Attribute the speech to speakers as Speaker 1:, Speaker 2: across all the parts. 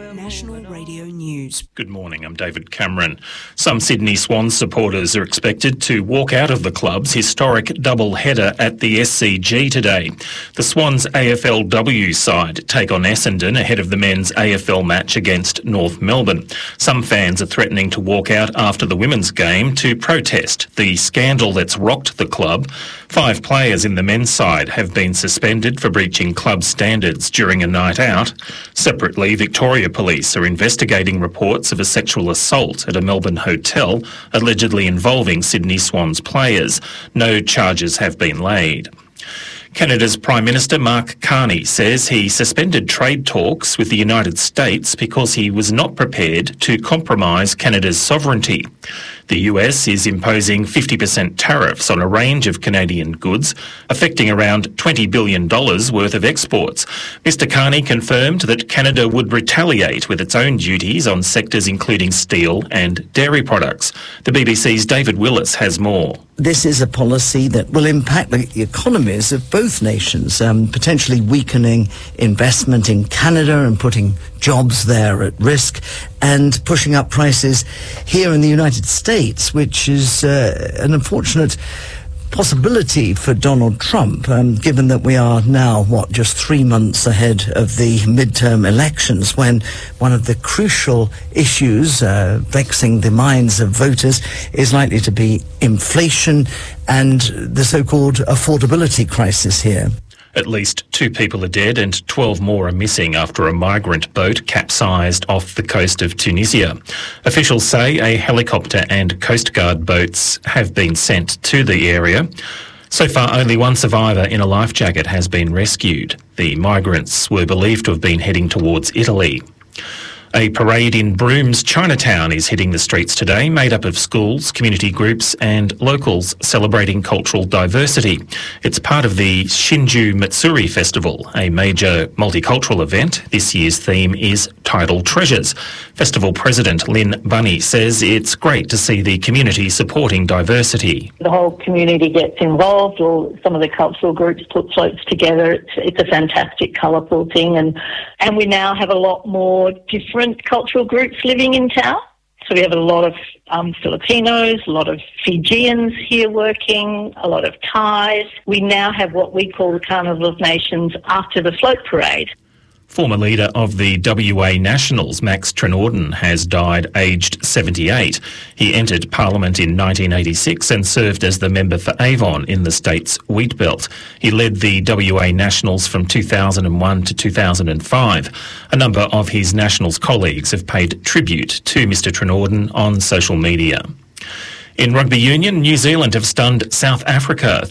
Speaker 1: National Radio News.
Speaker 2: Good morning, I'm David Cameron. Some Sydney Swans supporters are expected to walk out of the club's historic double-header at the SCG today. The Swans AFLW side take on Essendon ahead of the men's AFL match against North Melbourne. Some fans are threatening to walk out after the women's game to protest the scandal that's rocked the club. 5 players in the men's side have been suspended for breaching club standards during a night out. Separately, Victoria Police are investigating reports of a sexual assault at a Melbourne hotel, allegedly involving Sydney Swans players. No charges have been laid. Canada's Prime Minister Mark Carney says he suspended trade talks with the United States because he was not prepared to compromise Canada's sovereignty. The US is imposing 50% tariffs on a range of Canadian goods, affecting around $20 billion worth of exports. Mr Carney confirmed that Canada would retaliate with its own duties on sectors including steel and dairy products. The BBC's David Willis has more.
Speaker 3: This is a policy that will impact the economies of both nations, potentially weakening investment in Canada and putting jobs there at risk, and pushing up prices here in the United States, which is an unfortunate possibility for Donald Trump, given that we are now, just 3 months ahead of the midterm elections, when one of the crucial issues vexing the minds of voters is likely to be inflation and the so-called affordability crisis here.
Speaker 2: At least 2 people are dead and 12 more are missing after a migrant boat capsized off the coast of Tunisia. Officials say a helicopter and Coast Guard boats have been sent to the area. So far, only one survivor in a life jacket has been rescued. The migrants were believed to have been heading towards Italy. A parade in Broom's Chinatown is hitting the streets today, made up of schools, community groups and locals celebrating cultural diversity. It's part of the Shinju Matsuri Festival, a major multicultural event. This year's theme is Tidal Treasures. Festival President Lynn Bunny says it's great to see the community supporting diversity.
Speaker 4: The whole community gets involved, or some of the cultural groups put floats together. It's a fantastic, colourful thing, and we now have a lot more different cultural groups living in town. So we have a lot of Filipinos, a lot of Fijians here working, a lot of Thais. We now have what we call the Carnival of Nations after the float parade.
Speaker 2: Former leader of the WA Nationals, Max Trenorden, has died aged 78. He entered Parliament in 1986 and served as the member for Avon in the state's wheat belt. He led the WA Nationals from 2001 to 2005. A number of his Nationals colleagues have paid tribute to Mr Trenorden on social media. In rugby union, New Zealand have stunned South Africa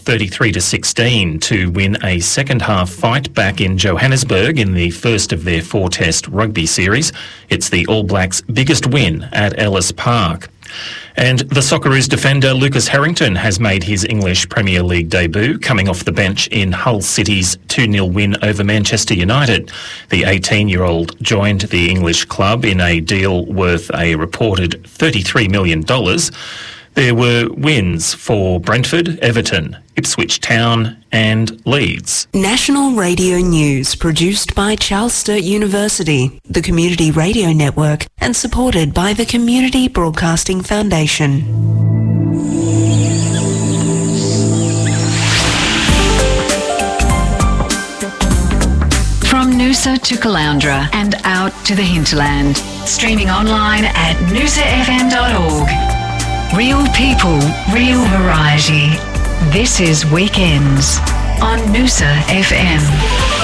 Speaker 2: 33-16 to win a second-half fight back in Johannesburg in the first of their 4-test rugby series. It's the All Blacks' biggest win at Ellis Park. And the Socceroos defender Lucas Harrington has made his English Premier League debut, coming off the bench in Hull City's 2-0 win over Manchester United. The 18-year-old joined the English club in a deal worth a reported $33 million. There were wins for Brentford, Everton, Ipswich Town and Leeds.
Speaker 1: National Radio News, produced by Charles Sturt University, the Community Radio Network, and supported by the Community Broadcasting Foundation.
Speaker 5: From Noosa to Caloundra and out to the hinterland. Streaming online at noosafm.org. Real people, real variety. This is Weekends on Noosa FM.